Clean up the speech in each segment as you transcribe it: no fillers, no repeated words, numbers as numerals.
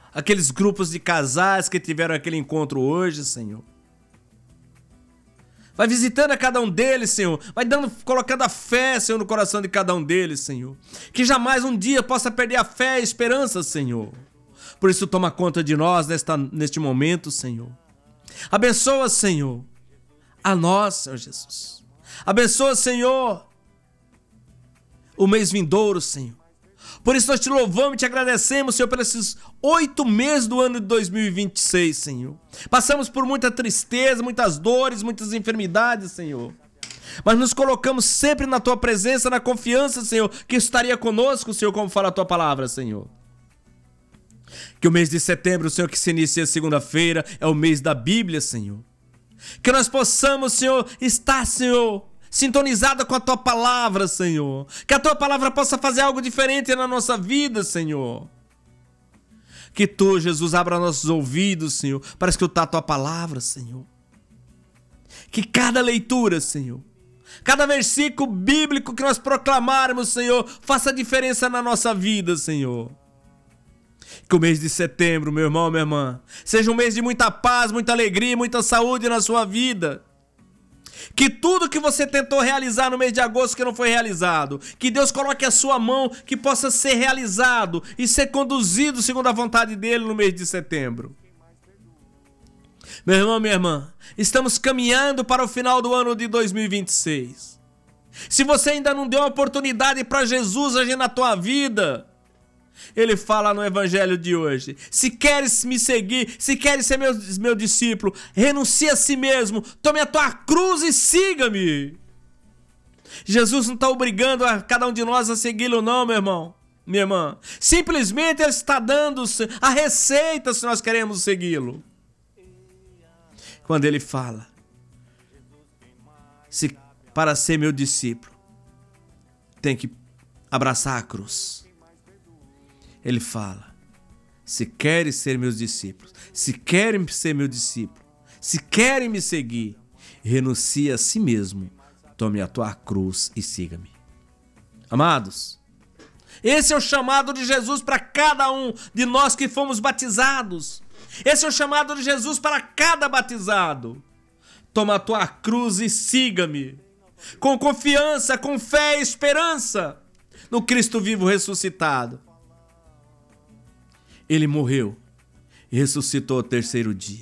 aqueles grupos de casais que tiveram aquele encontro hoje, Senhor. Vai visitando a cada um deles, Senhor. Vai colocando a fé, Senhor, no coração de cada um deles, Senhor. Que jamais um dia possa perder a fé e a esperança, Senhor. Por isso toma conta de nós neste momento, Senhor. Abençoa, Senhor, a nós, Senhor Jesus. Abençoa, Senhor, o mês vindouro, Senhor. Por isso nós te louvamos e te agradecemos, Senhor, por esses 8 meses do ano de 2026, Senhor. Passamos por muita tristeza, muitas dores, muitas enfermidades, Senhor. Mas nos colocamos sempre na Tua presença, na confiança, Senhor, que estaria conosco, Senhor, como fala a Tua palavra, Senhor. Que o mês de setembro, Senhor, que se inicia segunda-feira, é o mês da Bíblia, Senhor. Que nós possamos, Senhor, estar, Senhor, sintonizada com a Tua palavra, Senhor. Que a Tua palavra possa fazer algo diferente na nossa vida, Senhor. Que Tu, Jesus, abra nossos ouvidos, Senhor, para escutar a Tua palavra, Senhor. Que cada leitura, Senhor, cada versículo bíblico que nós proclamarmos, Senhor, faça diferença na nossa vida, Senhor. Que o mês de setembro, meu irmão, minha irmã, seja um mês de muita paz, muita alegria, muita saúde na sua vida. Que tudo que você tentou realizar no mês de agosto que não foi realizado, que Deus coloque a sua mão, que possa ser realizado e ser conduzido segundo a vontade dele no mês de setembro. Meu irmão, minha irmã, estamos caminhando para o final do ano de 2026. Se você ainda não deu a oportunidade para Jesus agir na tua vida, Ele fala no evangelho de hoje: se queres me seguir, se queres ser meu discípulo, renuncie a si mesmo, tome a tua cruz e siga-me. Jesus não está obrigando a cada um de nós a segui-lo não, meu irmão, minha irmã. Simplesmente Ele está dando a receita se nós queremos segui-lo. Quando Ele fala, para ser meu discípulo, tem que abraçar a cruz. Ele fala: se querem ser meus discípulos, se querem ser meu discípulo, se querem me seguir, renuncie a si mesmo, tome a tua cruz e siga-me. Amados, esse é o chamado de Jesus para cada um de nós que fomos batizados. Esse é o chamado de Jesus para cada batizado. Toma a tua cruz e siga-me, com confiança, com fé e esperança no Cristo vivo ressuscitado. Ele morreu e ressuscitou ao terceiro dia.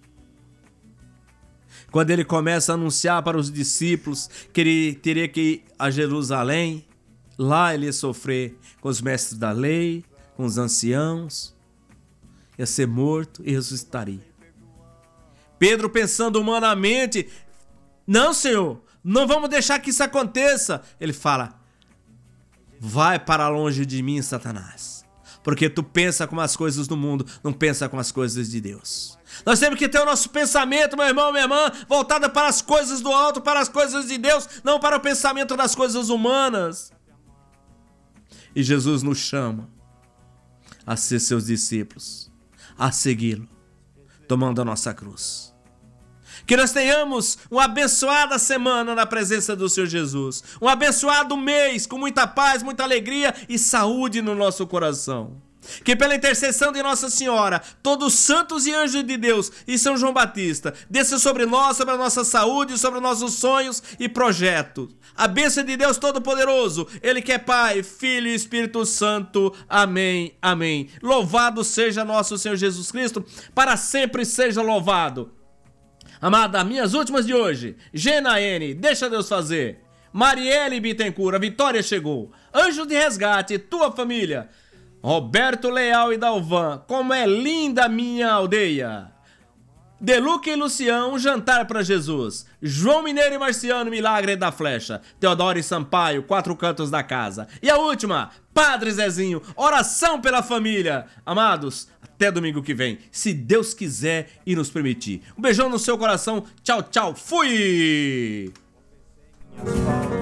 Quando ele começa a anunciar para os discípulos que ele teria que ir a Jerusalém, lá ele ia sofrer com os mestres da lei, com os anciãos, ia ser morto e ressuscitaria. Pedro, pensando humanamente: não, Senhor, não vamos deixar que isso aconteça. Ele fala: vai para longe de mim, Satanás. Porque tu pensa com as coisas do mundo, não pensa com as coisas de Deus. Nós temos que ter o nosso pensamento, meu irmão, minha irmã, voltado para as coisas do alto, para as coisas de Deus, não para o pensamento das coisas humanas. E Jesus nos chama a ser seus discípulos, a segui-lo, tomando a nossa cruz. Que nós tenhamos uma abençoada semana na presença do Senhor Jesus. Um abençoado mês com muita paz, muita alegria e saúde no nosso coração. Que pela intercessão de Nossa Senhora, todos os santos e anjos de Deus e São João Batista desça sobre nós, sobre a nossa saúde, sobre os nossos sonhos e projetos. A bênção de Deus Todo-Poderoso, Ele que é Pai, Filho e Espírito Santo. Amém, amém. Louvado seja nosso Senhor Jesus Cristo, para sempre seja louvado. Amada, minhas últimas de hoje: Gena N, deixa Deus fazer. Marielle Bittencourt, a vitória chegou. Anjo de Resgate, tua família. Roberto Leal e Dalvan, como é linda minha aldeia. Deluca e Lucião, um jantar para Jesus. João Mineiro e Marciano, milagre da flecha. Teodoro e Sampaio, 4 cantos da casa. E a última, Padre Zezinho, oração pela família. Amados, até domingo que vem, se Deus quiser e nos permitir. Um beijão no seu coração. Tchau, tchau. Fui!